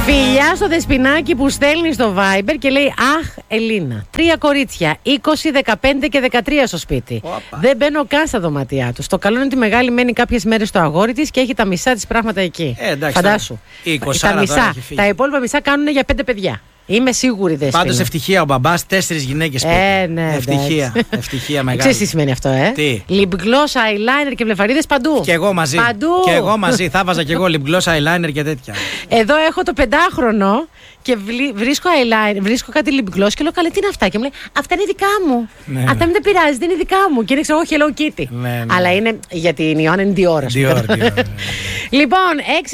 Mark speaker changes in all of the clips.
Speaker 1: Φιλιά στο Δεσποινάκι που στέλνει στο Viber και λέει: Αχ, Ελίνα, 3 κορίτσια, 20, 15 και 13 στο σπίτι. Οπα. Δεν μπαίνω καν στα δωμάτια του. Το καλό είναι ότι η μεγάλη μένει κάποιες μέρες στο αγόρι της και έχει τα μισά της πράγματα εκεί.
Speaker 2: Εντάξει,
Speaker 1: φαντάσου.
Speaker 2: 20,
Speaker 1: τα μισά. Τα υπόλοιπα μισά κάνουν για 5 παιδιά. Είμαι σίγουρη Δεσπίνα.
Speaker 2: Πάντως ευτυχία ο μπαμπάς, 4 γυναίκες σπίτι.
Speaker 1: Ναι,
Speaker 2: ευτυχία. Ευτυχία μεγάλη.
Speaker 1: Ξέρεις τι σημαίνει αυτό,
Speaker 2: Τι?
Speaker 1: Lip gloss, eyeliner και βλεφαρίδες παντού.
Speaker 2: Και εγώ μαζί.
Speaker 1: Παντού.
Speaker 2: Και εγώ μαζί. Θα βάζα και εγώ lip gloss, eyeliner και τέτοια.
Speaker 1: Εδώ έχω το 5χρονο και βρίσκω eyeliner, βρίσκω κάτι lip gloss και λέω: Καλέ, τι είναι αυτά? Και μου λέει: Αυτά είναι δικά μου.
Speaker 2: Ναι,
Speaker 1: αυτά μην τα πειράζει, δεν είναι δικά μου. Και είναι ξέρω εγώ Hello Kitty.
Speaker 2: Ναι.
Speaker 1: Αλλά είναι για την Ιωάννα είναι Dior. Λοιπόν,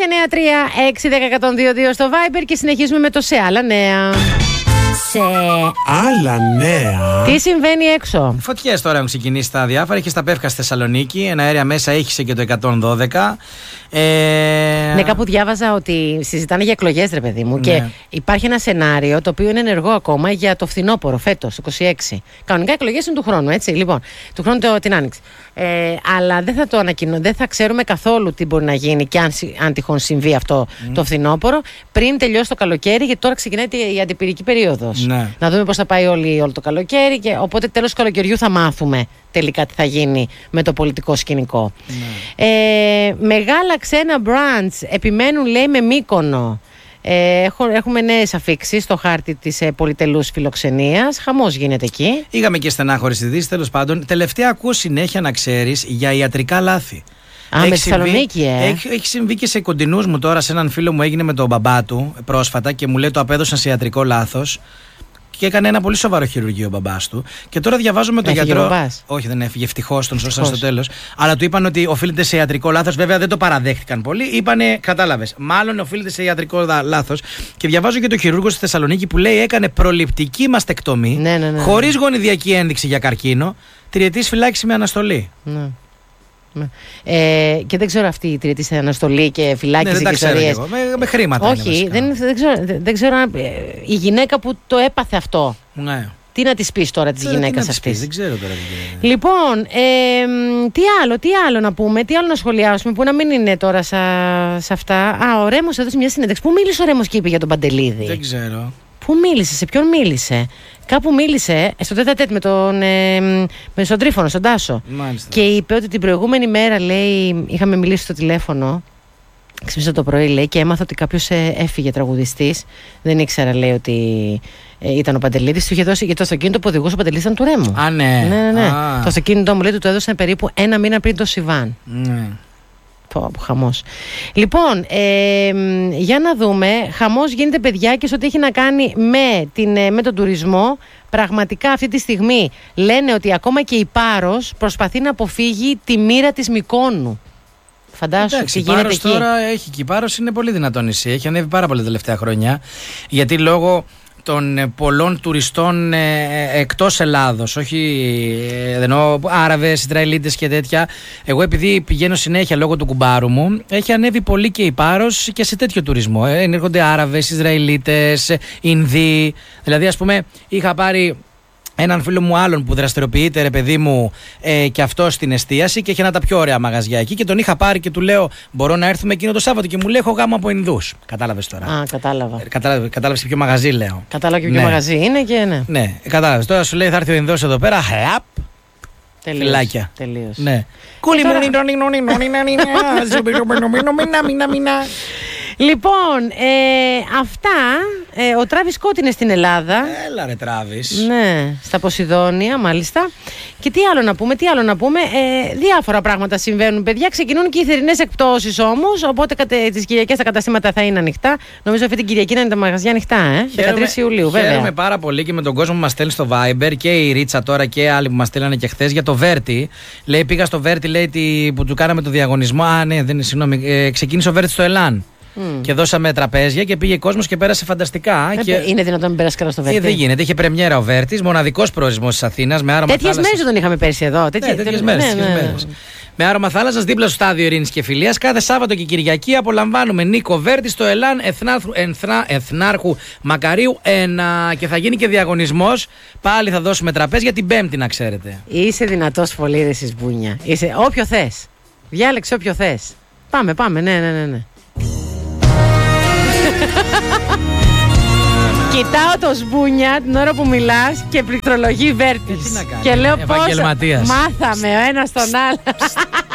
Speaker 1: 693-610-122 στο Viber και συνεχίζουμε με το σε άλλα νέα. Σε
Speaker 3: άλλα νέα.
Speaker 1: Τι συμβαίνει έξω?
Speaker 2: Φωτιές τώρα έχουν ξεκινήσει στα διάφορα. Έχει στα Πεύκα στη Θεσσαλονίκη. Ένα αέρια μέσα έχισε και το 112.
Speaker 1: Ναι, κάπου διάβαζα ότι συζητάνε για εκλογές, ρε παιδί μου. Ναι. Και υπάρχει ένα σενάριο το οποίο είναι ενεργό ακόμα για το φθινόπωρο φέτος, 26. Κανονικά εκλογές είναι του χρόνου, έτσι. Λοιπόν, του χρόνου την Άνοιξη. Αλλά δεν θα το δεν θα ξέρουμε καθόλου τι μπορεί να γίνει και αν τυχόν συμβεί αυτό το φθινόπωρο πριν τελειώσει το καλοκαίρι, γιατί τώρα ξεκινάει η αντιπυρική περίοδος.
Speaker 2: Ναι.
Speaker 1: Να δούμε πώς θα πάει όλο το καλοκαίρι και οπότε τέλος του καλοκαιριού θα μάθουμε τελικά τι θα γίνει με το πολιτικό σκηνικό. Ναι. Μεγάλα ξένα brands επιμένουν, λέει, με Μύκονο. Έχουμε νέες αφίξεις στο χάρτη της πολυτελούς φιλοξενίας. Χαμός γίνεται εκεί.
Speaker 2: Είχαμε και στενάχωρες ειδήσεις, τέλος πάντων. Τελευταία ακούω συνέχεια, να ξέρεις, για ιατρικά λάθη.
Speaker 1: Με τη Θεσσαλονίκη,
Speaker 2: Έχει συμβεί και σε κοντινούς μου τώρα. Σε έναν φίλο μου έγινε με τον μπαμπά του πρόσφατα και μου λέει το απέδωσαν σε ιατρικό λάθος. Και έκανε ένα πολύ σοβαρό χειρουργείο ο μπαμπάς του. Και τώρα διαβάζω με τον γιατρό. Όχι, δεν έφυγε. Ευτυχώς τον σώσαν στο τέλος. Αλλά του είπαν ότι οφείλεται σε ιατρικό λάθος. Βέβαια δεν το παραδέχτηκαν πολύ. Είπανε, κατάλαβες, μάλλον οφείλεται σε ιατρικό λάθος. Και διαβάζω και τον χειρούργο στη Θεσσαλονίκη που λέει έκανε προληπτική μαστεκτομή.
Speaker 1: Ναι.
Speaker 2: Χωρίς γονιδιακή ένδειξη για καρκίνο. 3ετής φυλάκιση με αναστολή.
Speaker 1: Ναι. Και δεν ξέρω αυτή η τριετή αναστολή και φυλάκιση και ιστορίες.
Speaker 2: Με χρήματα.
Speaker 1: Όχι, δεν ξέρω αν η γυναίκα που το έπαθε αυτό.
Speaker 2: Ναι.
Speaker 1: Τι να της πεις τώρα της γυναίκας αυτής?
Speaker 2: Δεν ξέρω τώρα.
Speaker 1: Λοιπόν, τι άλλο να πούμε, τι άλλο να σχολιάσουμε που να μην είναι τώρα σε αυτά. Ο Ρέμος έδωσε μια συνέντευξη. Πού μίλησε ο Ρέμος και είπε για τον Παντελίδη?
Speaker 2: Δεν ξέρω.
Speaker 1: Πού μίλησε, σε ποιον μίλησε? Κάπου μίλησε στο τέτα-τέτ με τον Τρίφωνο, στον Τάσο.
Speaker 2: Μάλιστα.
Speaker 1: Και είπε ότι την προηγούμενη μέρα, λέει, είχαμε μιλήσει στο τηλέφωνο. Ξύπνησα το πρωί, λέει, και έμαθα ότι κάποιος έφυγε, τραγουδιστής. Δεν ήξερα, λέει, ότι ήταν ο Παντελίδης. Του είχε δώσει, γιατί το αυτοκίνητο που οδηγούσε ο Παντελίδης ήταν του Ρέμου.
Speaker 2: Α, ναι.
Speaker 1: Ναι. Το αυτοκίνητο μου, λέει, του το έδωσαν περίπου 1 μήνα πριν το Σιβάν.
Speaker 2: Ναι.
Speaker 1: Χαμός. Λοιπόν, για να δούμε. Χαμός γίνεται, παιδιά, και σε ό,τι έχει να κάνει με τον τουρισμό. Πραγματικά αυτή τη στιγμή λένε ότι ακόμα και η Πάρος προσπαθεί να αποφύγει τη μοίρα της Μυκόνου. Φαντάσου.
Speaker 2: Εντάξει,
Speaker 1: τι γίνεται εκεί.
Speaker 2: Τώρα έχει και η Πάρος είναι πολύ δυνατό νησί. Έχει ανέβει πάρα πολύ τα τελευταία χρόνια. Γιατί λόγω των πολλών τουριστών εκτός Ελλάδος, όχι εννοώ Άραβες, Ισραηλίτες και τέτοια. Εγώ επειδή πηγαίνω συνέχεια λόγω του κουμπάρου μου, έχει ανέβει πολύ και η Πάρος και σε τέτοιο τουρισμό. Έρχονται Άραβες, Ισραηλίτες, Ινδοί. Δηλαδή, ας πούμε, είχα πάρει έναν φίλο μου άλλον που δραστηριοποιείται, ρε παιδί μου, και αυτό στην εστίαση και είχε ένα τα πιο ωραία μαγαζιά εκεί και τον είχα πάρει και του λέω: Μπορώ να έρθουμε εκείνο το Σάββατο? Και μου λέει: Έχω γάμο από Ινδούς. Κατάλαβες τώρα?
Speaker 1: Α, κατάλαβα.
Speaker 2: Κατάλαβες και ποιο μαγαζί λέω.
Speaker 1: Κατάλαβα και ποιο μαγαζί είναι και ναι.
Speaker 2: Ναι, κατάλαβες. Τώρα σου λέει: Θα έρθει ο Ινδός εδώ πέρα. Χαπ. Φυλάκια.
Speaker 1: Τελείως.
Speaker 2: Ναι.
Speaker 1: Λοιπόν, αυτά. Ο Τράβις Σκότ είναι στην Ελλάδα.
Speaker 2: Έλα ρε Τράβις.
Speaker 1: Ναι, στα Ποσειδόνια μάλιστα. Και τι άλλο να πούμε, διάφορα πράγματα συμβαίνουν, παιδιά. Ξεκινούν και οι θερινές εκπτώσεις όμως. Οπότε τις Κυριακές τα καταστήματα θα είναι ανοιχτά. Νομίζω αυτή την Κυριακή να είναι τα μαγαζιά ανοιχτά, 13 Ιουλίου, βέβαια.
Speaker 2: Χαίρομαι πάρα πολύ και με τον κόσμο που μας στέλνει στο Viber και η Ρίτσα τώρα και άλλοι που μας στέλνανε και χθες για το Βέρτι. Λέει: Πήγα στο Βέρτι, λέει, που του κάναμε το διαγωνισμό. Α, ναι, δεν είναι, συγγνώμη. Ξεκίνησε ο Βέρτι στο Ελάν. Και δώσαμε τραπέζια και πήγε κόσμος και πέρασε φανταστικά.
Speaker 1: Είναι δυνατόν να μην πέρασε καλά στο Βέρτι?
Speaker 2: Δεν γίνεται. Είχε πρεμιέρα ο Βέρτης, μοναδικός προορισμός της Αθήνας.
Speaker 1: Τέτοιες μέρες δεν τον είχαμε πέρσι εδώ.
Speaker 2: Τέτοιες μέρες. Με άρωμα θάλασσας δίπλα στο στάδιο Ειρήνης και Φιλίας. Κάθε Σάββατο και Κυριακή απολαμβάνουμε Νίκο Βέρτη στο Ελάν Εθνάρχου Μακαρίου 1. Και θα γίνει και διαγωνισμός. Πάλι θα δώσουμε τραπέζια την Πέμπτη, να ξέρετε.
Speaker 1: Είσαι δυνατός πολύ, ρε Σισμπούνια. Όποιο θες. Διάλεξε όποιο θες. Πάμε, ναι. Κοιτάω το Σμπούνια την ώρα που μιλάς και πληκτρολογεί Βέρτης. Και λέω πώς μάθαμε ο ένας τον άλλο.